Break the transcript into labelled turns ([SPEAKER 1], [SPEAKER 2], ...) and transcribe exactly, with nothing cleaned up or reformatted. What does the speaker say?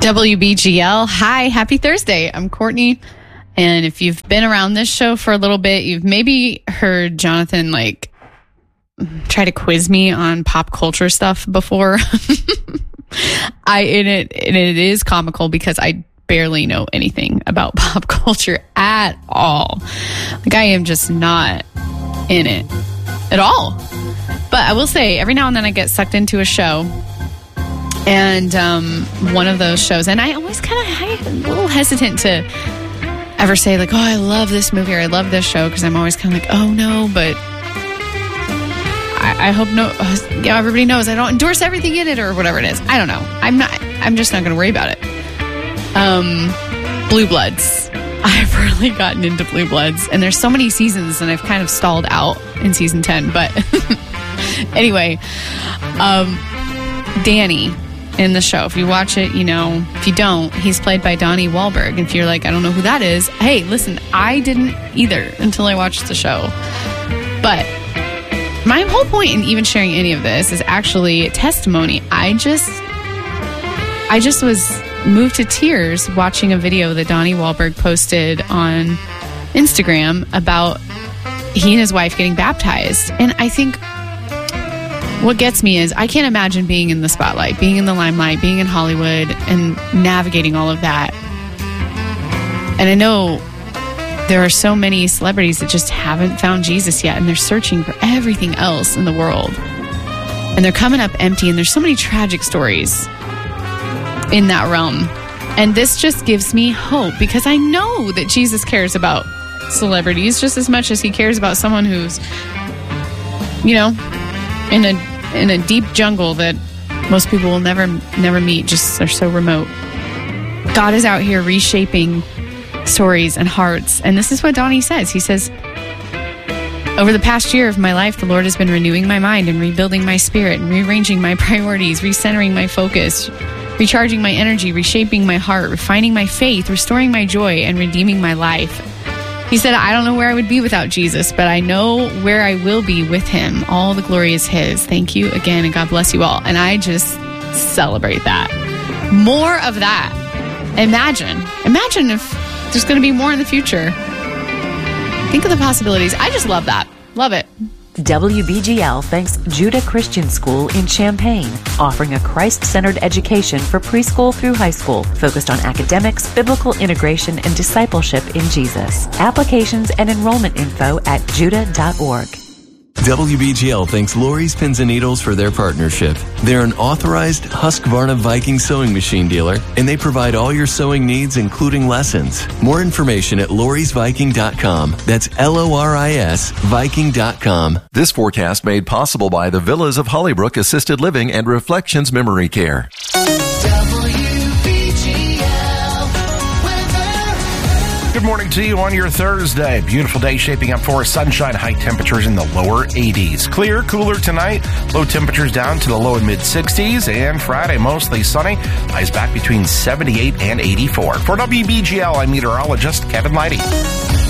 [SPEAKER 1] W B G L. Hi, happy Thursday. I'm Courtney. And if you've been around this show for a little bit, you've maybe heard Jonathan like try to quiz me on pop culture stuff before. I and it and it is comical because I barely know anything about pop culture at all. Like I am just not in it at all. But I will say every now and then I get sucked into a show. And um, one of those shows, and I always kind of I'm a little hesitant to ever say like, oh, I love this movie or I love this show, because I'm always kind of like, oh no, but I, I hope no, uh, yeah, everybody knows I don't endorse everything in it or whatever it is. I don't know. I'm not. I'm just not going to worry about it. Um, Blue Bloods. I've really gotten into Blue Bloods, and there's so many seasons, and I've kind of stalled out in season ten. But anyway, um, Danny. In the show, if you watch it, you know. If you don't, he's played by Donnie Wahlberg. If you're like, I don't know who that is, hey, listen, I didn't either until I watched the show. But my whole point in even sharing any of this is actually testimony. I just, I just was moved to tears watching a video that Donnie Wahlberg posted on Instagram about he and his wife getting baptized. And I think what gets me is I can't imagine being in the spotlight, being in the limelight, being in Hollywood, and navigating all of that. And I know there are so many celebrities that just haven't found Jesus yet, and they're searching for everything else in the world. And they're coming up empty, and there's so many tragic stories in that realm. And this just gives me hope, because I know that Jesus cares about celebrities just as much as he cares about someone who's, you know, in a in a deep jungle that most people will never never meet, just are so remote. God is out here reshaping stories and hearts. And this is what Donnie says. He says, over the past year of my life, the Lord has been renewing my mind and rebuilding my spirit and rearranging my priorities, recentering my focus, recharging my energy, reshaping my heart, refining my faith, restoring my joy, and redeeming my life. He said, I don't know where I would be without Jesus, but I know where I will be with him. All the glory is his. Thank you again, and God bless you all. And I just celebrate that. More of that. Imagine. Imagine if there's going to be more in the future. Think of the possibilities. I just love that. Love it.
[SPEAKER 2] W B G L thanks Judah Christian School in Champaign, offering a Christ-centered education for preschool through high school, focused on academics, biblical integration, and discipleship in Jesus. Applications and enrollment info at judah dot org.
[SPEAKER 3] W B G L thanks Lori's Pins and Needles for their partnership. They're an authorized Husqvarna Viking sewing machine dealer, and they provide all your sewing needs, including lessons. More information at loris viking dot com. That's L O R I S Viking dot com.
[SPEAKER 4] This forecast made possible by the Villas of Hollybrook Assisted Living and Reflections Memory Care.
[SPEAKER 5] Good morning to you on your Thursday. Beautiful day shaping up for sunshine, high temperatures in the lower eighties. Clear, cooler tonight, low temperatures down to the low and mid sixties, and Friday mostly sunny, highs back between seventy-eight and eighty-four. For W B G L, I'm meteorologist Kevin Leidy.